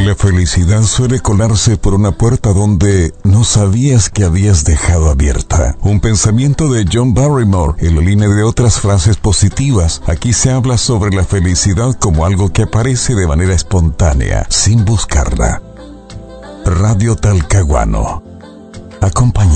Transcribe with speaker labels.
Speaker 1: La felicidad suele colarse por una puerta donde no sabías que habías dejado abierta. Un pensamiento de John Barrymore en la línea de otras frases positivas. Aquí se habla sobre la felicidad como algo que aparece de manera espontánea, sin buscarla. Radio Talcahuano. Acompaña.